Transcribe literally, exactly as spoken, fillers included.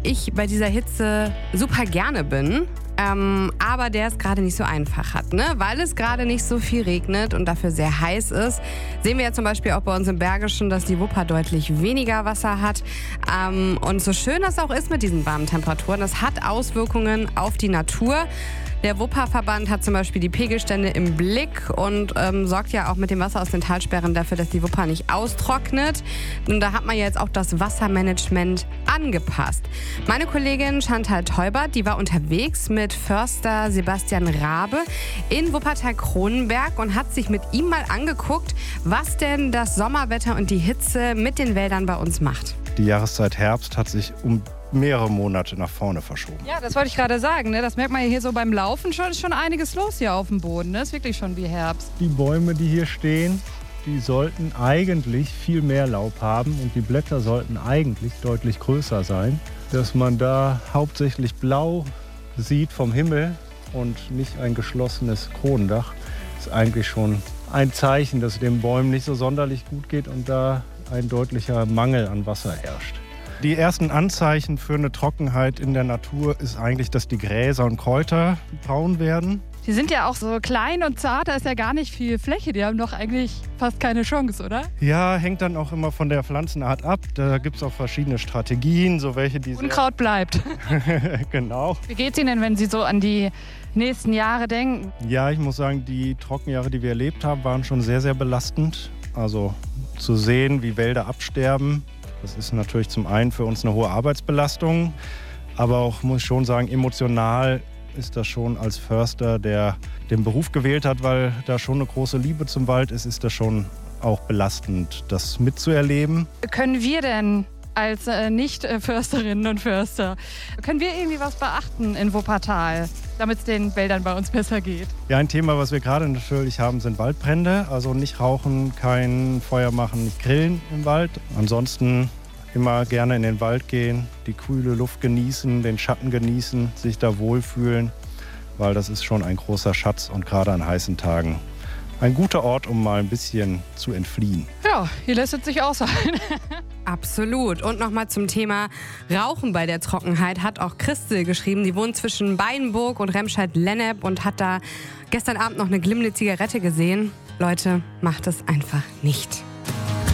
ich bei dieser Hitze super gerne bin. Ähm, aber der es gerade nicht so einfach hat, ne? Weil es gerade nicht so viel regnet und dafür sehr heiß ist. Sehen wir ja zum Beispiel auch bei uns im Bergischen, dass die Wupper deutlich weniger Wasser hat. Ähm, und so schön das auch ist mit diesen warmen Temperaturen, das hat Auswirkungen auf die Natur. Der Wupperverband hat zum Beispiel die Pegelstände im Blick und ähm, sorgt ja auch mit dem Wasser aus den Talsperren dafür, dass die Wupper nicht austrocknet. Und da hat man ja jetzt auch das Wassermanagement angepasst. Meine Kollegin Chantal Teubert, die war unterwegs mit Förster Sebastian Rabe in Wuppertal-Kronenberg und hat sich mit ihm mal angeguckt, was denn das Sommerwetter und die Hitze mit den Wäldern bei uns macht. Die Jahreszeit Herbst hat sich um mehrere Monate nach vorne verschoben. Ja, das wollte ich gerade sagen. Ne? Das merkt man ja hier so beim Laufen schon. Ist schon einiges los hier auf dem Boden. Ne? Ist wirklich schon wie Herbst. Die Bäume, die hier stehen, die sollten eigentlich viel mehr Laub haben und die Blätter sollten eigentlich deutlich größer sein. Dass man da hauptsächlich blau sieht vom Himmel und nicht ein geschlossenes Kronendach, ist eigentlich schon ein Zeichen, dass es den Bäumen nicht so sonderlich gut geht und da ein deutlicher Mangel an Wasser herrscht. Die ersten Anzeichen für eine Trockenheit in der Natur ist eigentlich, dass die Gräser und Kräuter braun werden. Die sind ja auch so klein und zart, da ist ja gar nicht viel Fläche. Die haben doch eigentlich fast keine Chance, oder? Ja, hängt dann auch immer von der Pflanzenart ab. Da gibt es auch verschiedene Strategien, so welche, die Unkraut bleibt. Genau. Wie geht's Ihnen denn, wenn Sie so an die nächsten Jahre denken? Ja, ich muss sagen, die Trockenjahre, die wir erlebt haben, waren schon sehr, sehr belastend. Also zu sehen, wie Wälder absterben, das ist natürlich zum einen für uns eine hohe Arbeitsbelastung, aber auch, muss ich schon sagen, emotional ist das schon als Förster, der den Beruf gewählt hat, weil da schon eine große Liebe zum Wald ist, ist das schon auch belastend, das mitzuerleben. Können wir denn als äh, Nicht-Försterinnen und Förster, können wir irgendwie was beachten in Wuppertal, damit es den Wäldern bei uns besser geht? Ja, ein Thema, was wir gerade natürlich haben, sind Waldbrände. Also nicht rauchen, kein Feuer machen, nicht grillen im Wald. Ansonsten immer gerne in den Wald gehen, die kühle Luft genießen, den Schatten genießen, sich da wohlfühlen, weil das ist schon ein großer Schatz und gerade an heißen Tagen ein guter Ort, um mal ein bisschen zu entfliehen. Ja, hier lässt es sich aushalten. Absolut. Und nochmal zum Thema Rauchen bei der Trockenheit hat auch Christel geschrieben. Die wohnt zwischen Beinburg und Remscheid-Lennep und hat da gestern Abend noch eine glimmende Zigarette gesehen. Leute, macht es einfach nicht.